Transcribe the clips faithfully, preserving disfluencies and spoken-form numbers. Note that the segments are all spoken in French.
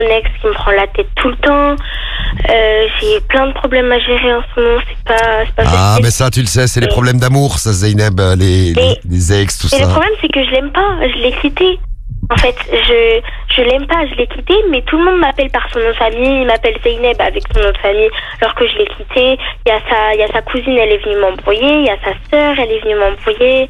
mon ex qui me prend la tête tout le temps. Euh, j'ai plein de problèmes à gérer en ce moment. C'est pas, c'est pas Ah, facile. mais ça, tu le sais, c'est les Et- problèmes d'amour, ça, Zeynep, les, les, les ex, tout Et ça. le problème, c'est que je l'aime pas. Je l'ai quitté. En fait, je je l'aime pas, je l'ai quitté, mais tout le monde m'appelle par son nom de famille. Il m'appelle Zeynep avec son nom de famille, alors que je l'ai quitté. Il y a sa, il y a sa cousine, elle est venue m'embrouiller. Il y a sa sœur, elle est venue m'embrouiller.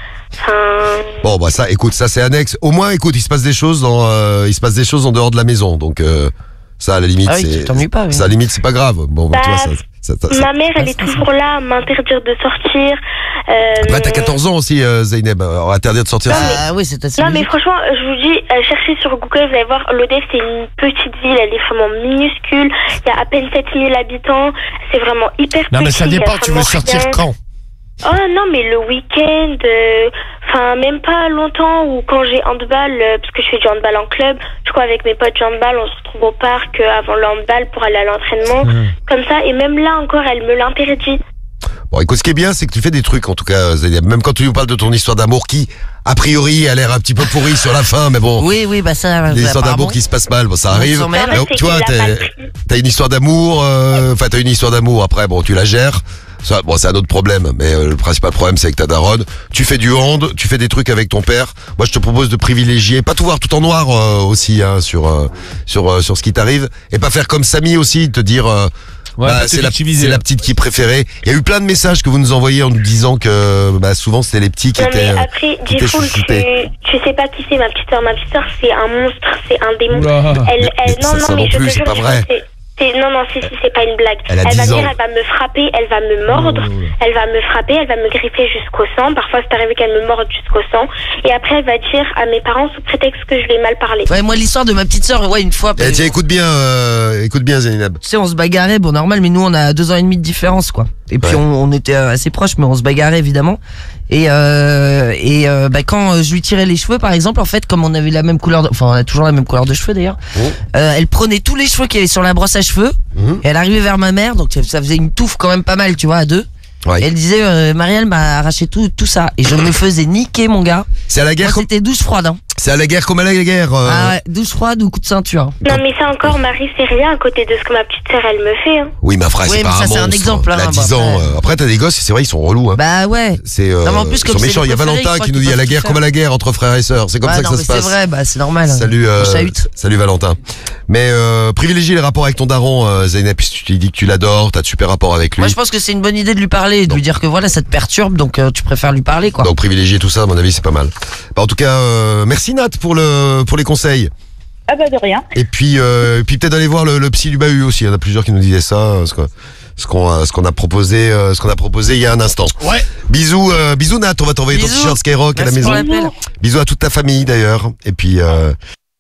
Enfin... Bon, bah ça, écoute, ça c'est annexe. Au moins, écoute, il se passe des choses dans, euh, il se passe des choses en dehors de la maison, donc euh, ça, à la limite, Ah oui, tu c'est, t'ennuies pas, oui. ça, à la limite, c'est pas grave. Bon, bah, Bah, tu vois, ça, ça, ça, ça- Ma mère, elle est toujours là à m'interdire de sortir. Euh, Bah, t'as quatorze ans aussi, euh, Zeynep. Alors, interdire de sortir. c'est- Ah oui, c'est assez Non, mais logique. franchement, je vous dis, euh, cherchez sur Google, vous allez voir, l'Odève, c'est une petite ville, elle est vraiment minuscule. Il y a à peine sept mille habitants. C'est vraiment hyper Non, petit. mais ça il y a dépend, tu veux vraiment sortir rien. quand? Oh non, mais le week-end, enfin, même pas longtemps, ou quand j'ai handball, euh, parce que je fais du handball en club, du coup, avec mes potes du handball, on se retrouve au parc euh, avant le handball pour aller à l'entraînement. Mmh. Comme ça, et même là encore, elle me l'interdit. Bon, écoute, ce qui est bien, c'est que tu fais des trucs, en tout cas, Zeynep. Même quand tu nous parles de ton histoire d'amour, qui, a priori, a l'air un petit peu pourrie sur la fin, mais bon. Oui, oui, bah ça. Les bah, histoires apparemment. d'amour qui se passent mal, bon, ça arrive. s'en mêle. Mais, En fait, tu vois, c'est qu'il a t'es- pas pris. t'as une histoire d'amour, euh, enfin, t'as une histoire d'amour, après, bon, tu la gères. Ça, bon, c'est un autre problème, mais euh, le principal problème, c'est avec ta daronne. Tu fais du hand, tu fais des trucs avec ton père. Moi, je te propose de privilégier, pas tout voir tout en noir euh, aussi, hein, sur euh, sur euh, sur ce qui t'arrive, et pas faire comme Samy aussi, te dire. Euh, Ouais, bah, pas c'est la, t'objectiviser. c'est la petite qui est préférée. Il y a eu plein de messages que vous nous envoyez en nous disant que bah, souvent c'était les petits qui Non, étaient. mais euh, après, qui étaient Jifoul, tu, chouchoutés. tu sais pas qui c'est ma petite soeur. Ma petite soeur, c'est un monstre, c'est un démon. Oula. Elle, elle, Mais non, ça, non, ça mais non je plus, te c'est jure, pas je vrai. pense que c'est- non, non, si, si, c'est pas une blague. Elle a va dix venir, ans. elle va me frapper, elle va me mordre, Oh. elle va me frapper, elle va me griffer jusqu'au sang. Parfois, c'est arrivé qu'elle me morde jusqu'au sang. Et après, elle va dire à mes parents sous prétexte que je lui ai mal parlé. Ouais, moi, l'histoire de ma petite sœur, ouais, une fois. Eh, tiens, écoute bien, euh, écoute bien, Zeynep. Tu sais, on se bagarrait, bon, normal, mais nous, on a deux ans et demi de différence, quoi. Et puis, Ouais. on, on était euh, assez proches, mais on se bagarrait, évidemment. Et, euh, et euh, bah, quand euh, je lui tirais les cheveux, par exemple, en fait, comme on avait la même couleur, de, enfin, on a toujours la même couleur de cheveux, d'ailleurs, Oh. euh, elle prenait tous les cheveux qu'il y avait sur la brosse à cheveux, Mhm. et elle arrivait vers ma mère, donc ça faisait une touffe quand même pas mal, tu vois, à deux. Ouais. Et elle disait, euh, Marielle m'a arraché tout, tout ça. Et je me faisais niquer, mon gars. C'est à la Moi, guerre, comme, c'était douche froide, hein. c'est à la guerre comme à la guerre. euh. Ah ouais, douche froide ou coup de ceinture. Non, mais ça encore, Marie, c'est rien à côté de ce que ma petite sœur, elle me fait. Hein. Oui, ma frère, Oui, c'est mais pas ça, un c'est un monstre. exemple, hein, Elle a bah, dix ans. après. euh, Après, t'as des gosses, c'est vrai, ils sont relous. Hein. Bah ouais. C'est euh, Non, mais en plus, ils comme sont c'est méchants. les Il y a préférés, Valentin je qui crois nous dit il y a qu'ils la peuvent guerre tout comme à la guerre entre frères et sœurs. C'est comme Ouais, ça que non, ça mais se c'est passe. vrai, bah c'est normal. Salut, euh, On chahute. salut Valentin. Mais euh, privilégie les rapports avec ton daron, euh, Zeynep, puisque tu lui dis que tu l'adores, t'as de super rapports avec lui. Moi, je pense que c'est une bonne idée de lui parler et de Donc. lui dire que voilà, ça te perturbe, donc euh, tu préfères lui parler, quoi. Donc privilégier tout ça, à mon avis, c'est pas mal. Bah, en tout cas, euh, merci Nat pour le pour les conseils. Ah bah de rien. Et puis, euh, et puis peut-être aller voir le, le psy du bahut aussi. Il y en a plusieurs qui nous disaient ça, euh, ce qu'on ce qu'on a, ce qu'on a proposé, euh, ce qu'on a proposé il y a un instant. Ouais. Bisous, euh, bisous Nat. On va t'envoyer ton Bisous. t-shirt Skyrock à la Merci maison. pour l'appel. Bisous à toute ta famille d'ailleurs. Et puis, euh,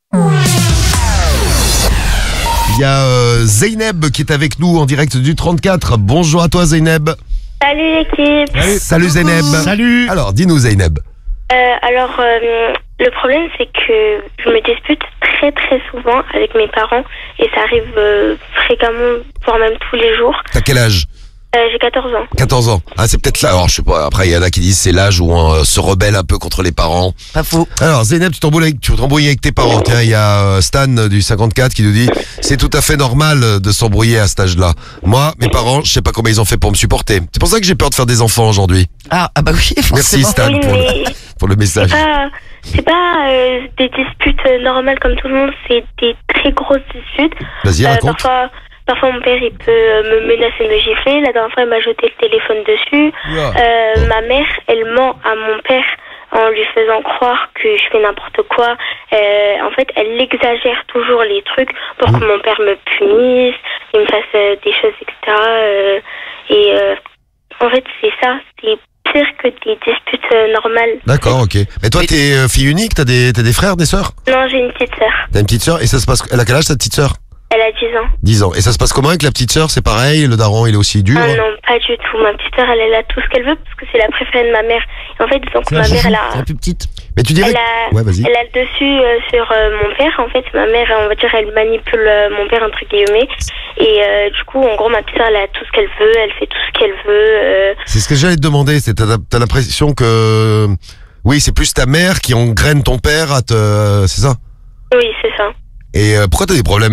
il y a euh, Zeynep qui est avec nous en direct du trente-quatre. Bonjour à toi Zeynep. Salut l'équipe. Salut. Salut Zeynep. Salut. Alors, dis-nous Zeynep. Euh, alors, euh, le problème, c'est que je me dispute très très souvent avec mes parents et ça arrive euh, fréquemment, voire même tous les jours. T'as quel âge? Euh, j'ai quatorze ans. quatorze ans. Ah, c'est peut-être là. Alors, je sais pas. Après, il y en a qui disent c'est l'âge où on euh, se rebelle un peu contre les parents. Pas faux. Alors, Zeynep, tu t'embrouilles avec, tu t'embrouilles avec tes parents. Tiens, il y a euh, Stan euh, du cinquante-quatre qui nous dit c'est tout à fait normal euh, de s'embrouiller à cet âge-là. Moi, mes parents, je sais pas comment ils ont fait pour me supporter. C'est pour ça que j'ai peur de faire des enfants aujourd'hui. Ah, ah bah oui, Merci forcément. Stan Oui, pour, le, mais pour le c'est message. pas, c'est pas euh, des disputes euh, normales comme tout le monde, c'est des très grosses disputes. Vas-y, Euh, raconte. parfois, parfois, mon père, il peut euh, me menacer de me gifler. La dernière fois, il m'a jeté le téléphone dessus. Euh, Oh. Ma mère, elle ment à mon père en lui faisant croire que je fais n'importe quoi. Euh, en fait, elle exagère toujours les trucs pour Mmh. que mon père me punisse, il me fasse euh, des choses, et cetera. Euh, et euh, en fait, c'est ça, c'est pire que des disputes euh, normales. D'accord, ok. Mais toi, t'es euh, fille unique, t'as des, t'as des frères, des sœurs? Non, j'ai une petite sœur. T'as une petite sœur et ça se passe. Elle a quel âge ta petite sœur? Elle a dix ans. dix ans. Et ça se passe comment avec la petite sœur? C'est pareil, le daron il est aussi dur? Ah non, pas du tout. Ma petite sœur, elle, elle a tout ce qu'elle veut parce que c'est la préférée de ma mère. Et en fait, disons que C'est ma la mère, chouchou. elle C'est la a, plus petite. Mais tu dirais. elle a, que- Ouais, vas-y. elle a le dessus euh, sur euh, mon père. En fait, ma mère, on va dire, elle manipule euh, mon père entre guillemets. Et euh, du coup, en gros, ma petite sœur, elle a tout ce qu'elle veut. Elle fait tout ce qu'elle veut. Euh, C'est ce que j'allais te demander. C'est t'as, t'as l'impression que oui, c'est plus ta mère qui engraine ton père à te. C'est ça? oui, c'est ça. Et euh, pourquoi t'as des problèmes